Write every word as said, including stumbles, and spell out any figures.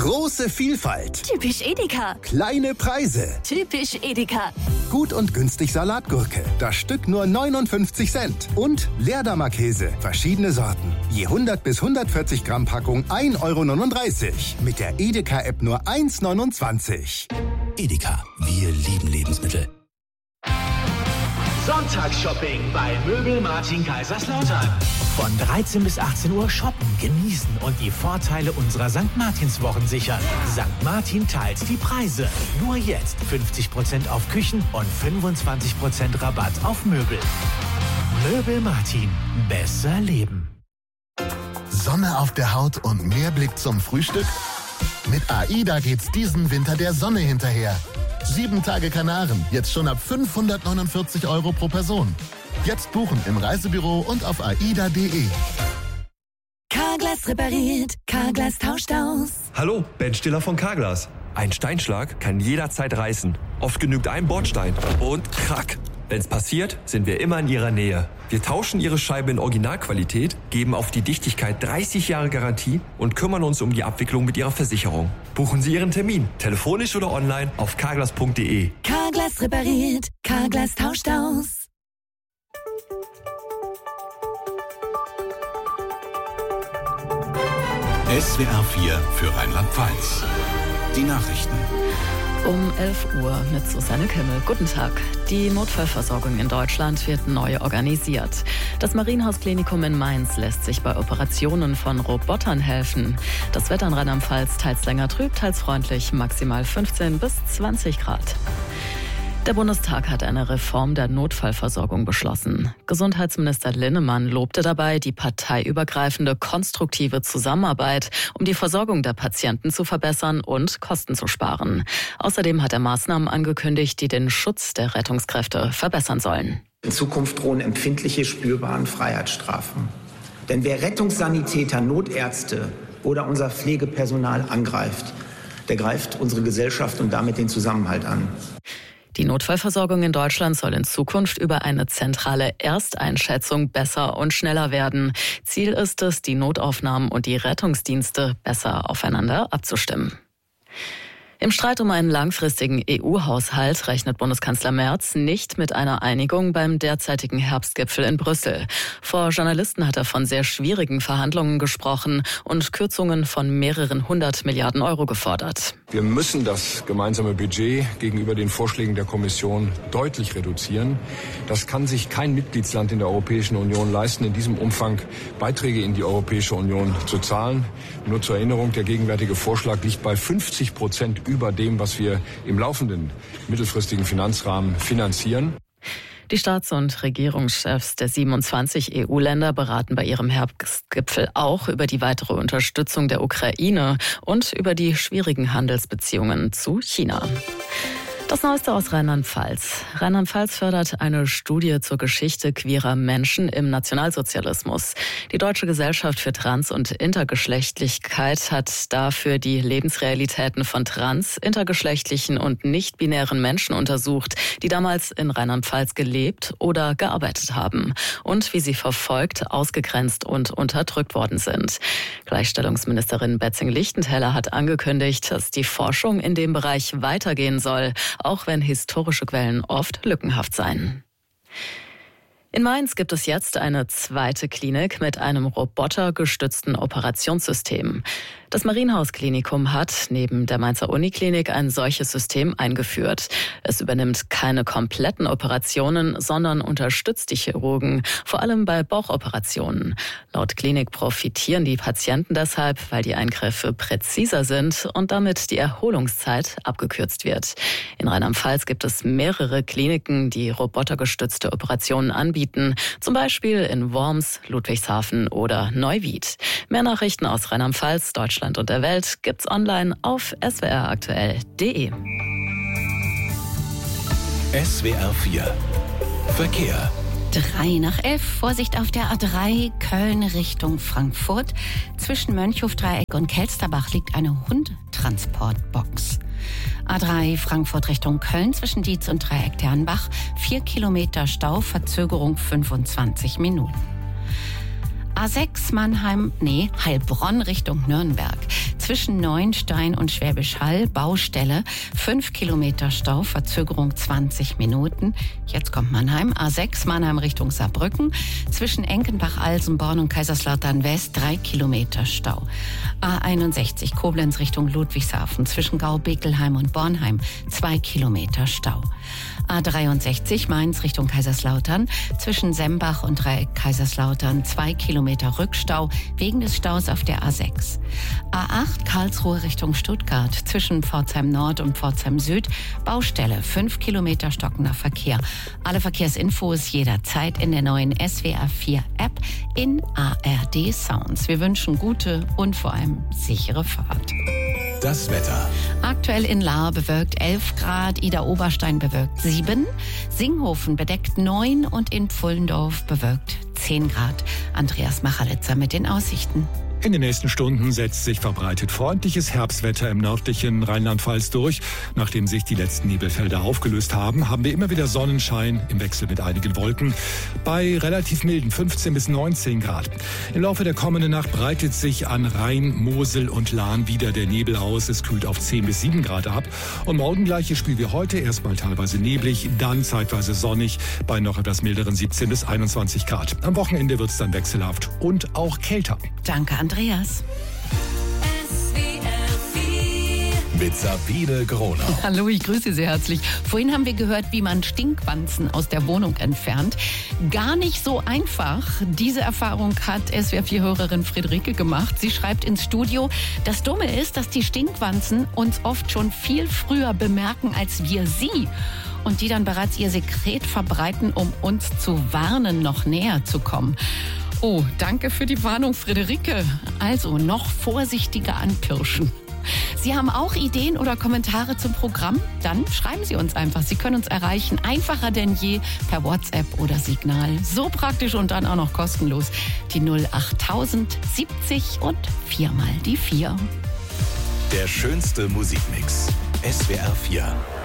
Große Vielfalt. Typisch Edeka. Kleine Preise. Typisch Edeka. Gut und günstig Salatgurke. Das Stück nur neunundfünfzig Cent. Und Leerdammer Käse. Verschiedene Sorten. Je hundert bis hundertvierzig Gramm Packung ein Euro neununddreißig. Mit der Edeka-App nur eins neunundzwanzig. Edeka. Wir lieben Lebensmittel. Sonntagsshopping bei Möbel Martin Kaiserslautern. Von dreizehn bis achtzehn Uhr shoppen, genießen und die Vorteile unserer Sankt Martins-Wochen sichern. Sankt Martin teilt die Preise. Nur jetzt fünfzig Prozent auf Küchen und fünfundzwanzig Prozent Rabatt auf Möbel. Möbel Martin. Besser leben. Sonne auf der Haut und mehr Blick zum Frühstück? Mit AIDA geht's diesen Winter der Sonne hinterher. Sieben Tage Kanaren, jetzt schon ab fünfhundertneunundvierzig Euro pro Person. Jetzt buchen im Reisebüro und auf aida punkt de. Carglass repariert, Carglass tauscht aus. Hallo, Ben Stiller von Carglass. Ein Steinschlag kann jederzeit reißen. Oft genügt ein Bordstein und krack. Wenn's passiert, sind wir immer in Ihrer Nähe. Wir tauschen Ihre Scheibe in Originalqualität, geben auf die Dichtigkeit dreißig Jahre Garantie und kümmern uns um die Abwicklung mit Ihrer Versicherung. Buchen Sie Ihren Termin, telefonisch oder online auf carglass punkt de. Carglass repariert, Carglass tauscht aus. S W R vier für Rheinland-Pfalz. Die Nachrichten. Um elf Uhr mit Susanne Kimmel. Guten Tag. Die Notfallversorgung in Deutschland wird neu organisiert. Das Marienhaus-Klinikum in Mainz lässt sich bei Operationen von Robotern helfen. Das Wetter in Rheinland-Pfalz teils länger trüb, teils freundlich, maximal fünfzehn bis zwanzig Grad. Der Bundestag hat eine Reform der Notfallversorgung beschlossen. Gesundheitsminister Linnemann lobte dabei die parteiübergreifende konstruktive Zusammenarbeit, um die Versorgung der Patienten zu verbessern und Kosten zu sparen. Außerdem hat er Maßnahmen angekündigt, die den Schutz der Rettungskräfte verbessern sollen. In Zukunft drohen empfindliche, spürbare Freiheitsstrafen. Denn wer Rettungssanitäter, Notärzte oder unser Pflegepersonal angreift, der greift unsere Gesellschaft und damit den Zusammenhalt an. Die Notfallversorgung in Deutschland soll in Zukunft über eine zentrale Ersteinschätzung besser und schneller werden. Ziel ist es, die Notaufnahmen und die Rettungsdienste besser aufeinander abzustimmen. Im Streit um einen langfristigen E U-Haushalt rechnet Bundeskanzler Merz nicht mit einer Einigung beim derzeitigen Herbstgipfel in Brüssel. Vor Journalisten hat er von sehr schwierigen Verhandlungen gesprochen und Kürzungen von mehreren hundert Milliarden Euro gefordert. Wir müssen das gemeinsame Budget gegenüber den Vorschlägen der Kommission deutlich reduzieren. Das kann sich kein Mitgliedsland in der Europäischen Union leisten, in diesem Umfang Beiträge in die Europäische Union zu zahlen. Nur zur Erinnerung, der gegenwärtige Vorschlag liegt bei fünfzig Prozent über dem, was wir im laufenden mittelfristigen Finanzrahmen finanzieren. Die Staats- und Regierungschefs der siebenundzwanzig E U-Länder beraten bei ihrem Herbstgipfel auch über die weitere Unterstützung der Ukraine und über die schwierigen Handelsbeziehungen zu China. Das Neueste aus Rheinland-Pfalz. Rheinland-Pfalz fördert eine Studie zur Geschichte queerer Menschen im Nationalsozialismus. Die Deutsche Gesellschaft für Trans- und Intergeschlechtlichkeit hat dafür die Lebensrealitäten von trans-, intergeschlechtlichen und nicht-binären Menschen untersucht, die damals in Rheinland-Pfalz gelebt oder gearbeitet haben und wie sie verfolgt, ausgegrenzt und unterdrückt worden sind. Gleichstellungsministerin Betzing-Lichtenteller hat angekündigt, dass die Forschung in dem Bereich weitergehen soll, auch wenn historische Quellen oft lückenhaft seien. In Mainz gibt es jetzt eine zweite Klinik mit einem robotergestützten Operationssystem. Das Marienhaus-Klinikum hat neben der Mainzer Uniklinik ein solches System eingeführt. Es übernimmt keine kompletten Operationen, sondern unterstützt die Chirurgen, vor allem bei Bauchoperationen. Laut Klinik profitieren die Patienten deshalb, weil die Eingriffe präziser sind und damit die Erholungszeit abgekürzt wird. In Rheinland-Pfalz gibt es mehrere Kliniken, die robotergestützte Operationen anbieten, zum Beispiel in Worms, Ludwigshafen oder Neuwied. Mehr Nachrichten aus Rheinland-Pfalz, Deutschland und der Welt gibt's online auf s w r aktuell punkt de. S W R vier Verkehr. Drei nach elf, Vorsicht auf der A drei, Köln Richtung Frankfurt. Zwischen Mönchhofdreieck und Kelsterbach liegt eine Hundtransportbox. A drei, Frankfurt Richtung Köln, zwischen Dietz und Dreieck Dernbach. Vier Kilometer Stau, Verzögerung fünfundzwanzig Minuten. A sechs, Mannheim, nee, Heilbronn Richtung Nürnberg. Zwischen Zwischen Neuenstein und Schwäbisch Hall, Baustelle, fünf Kilometer Stau, Verzögerung zwanzig Minuten. Jetzt kommt Mannheim, A sechs, Mannheim Richtung Saarbrücken. Zwischen Enkenbach, Alsenborn und Kaiserslautern West, drei Kilometer Stau. A einundsechzig, Koblenz Richtung Ludwigshafen. Zwischen Gau-Bekelheim und Bornheim, zwei Kilometer Stau. A dreiundsechzig, Mainz Richtung Kaiserslautern. Zwischen Sembach und Dreieck Kaiserslautern, zwei Kilometer Rückstau wegen des Staus auf der A sechs. A acht, Karlsruhe Richtung Stuttgart. Zwischen Pforzheim Nord und Pforzheim Süd, Baustelle, fünf Kilometer stockender Verkehr. Alle Verkehrsinfos jederzeit in der neuen S W R vier App in A R D Sounds. Wir wünschen gute und vor allem sichere Fahrt. Das Wetter. Aktuell in Lahr bewölkt elf Grad, Idar-Oberstein bewölkt sieben, Singhofen bedeckt neun und in Pfullendorf bewölkt zehn Grad. Andreas Machalitzer mit den Aussichten. In den nächsten Stunden setzt sich verbreitet freundliches Herbstwetter im nördlichen Rheinland-Pfalz durch. Nachdem sich die letzten Nebelfelder aufgelöst haben, haben wir immer wieder Sonnenschein im Wechsel mit einigen Wolken bei relativ milden fünfzehn bis neunzehn Grad. Im Laufe der kommenden Nacht breitet sich an Rhein, Mosel und Lahn wieder der Nebel aus. Es kühlt auf zehn bis sieben Grad ab. Und morgen gleiches Spiel wie heute, erstmal teilweise neblig, dann zeitweise sonnig bei noch etwas milderen siebzehn bis einundzwanzig Grad. Am Wochenende wird es dann wechselhaft und auch kälter. Danke, Andreas. Mit Sabine Groner. Hallo, ich grüße Sie herzlich. Vorhin haben wir gehört, wie man Stinkwanzen aus der Wohnung entfernt. Gar nicht so einfach. Diese Erfahrung hat S W R vier-Hörerin Friederike gemacht. Sie schreibt ins Studio, das Dumme ist, dass die Stinkwanzen uns oft schon viel früher bemerken als wir sie. Und die dann bereits ihr Sekret verbreiten, um uns zu warnen, noch näher zu kommen. Oh, danke für die Warnung, Friederike. Also noch vorsichtiger anpirschen. Sie haben auch Ideen oder Kommentare zum Programm? Dann schreiben Sie uns einfach. Sie können uns erreichen, einfacher denn je, per WhatsApp oder Signal. So praktisch und dann auch noch kostenlos. Die null achttausend siebzig und viermal die vier. Der schönste Musikmix. S W R vier.